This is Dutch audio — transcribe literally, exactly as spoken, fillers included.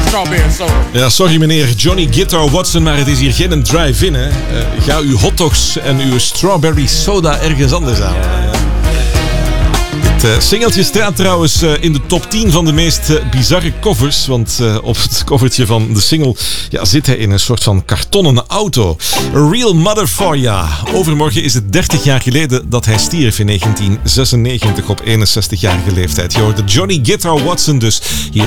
strawberry soda. Ja, sorry meneer Johnny Guitar Watson, maar het is hier geen drive-in. Hè. Uh, ga uw hotdogs en uw strawberry soda ergens anders halen. Ja. Het uh, singeltje staat trouwens uh, in de top tien van de meest uh, bizarre covers. Want uh, op het covertje van de single ja, zit hij in een soort van kartonnen auto. A Real Mother for Ya. Overmorgen is het dertig jaar geleden dat hij stierf in negentien zesennegentig op eenenzestigjarige leeftijd. Je hoorde Johnny Guitar Watson dus hier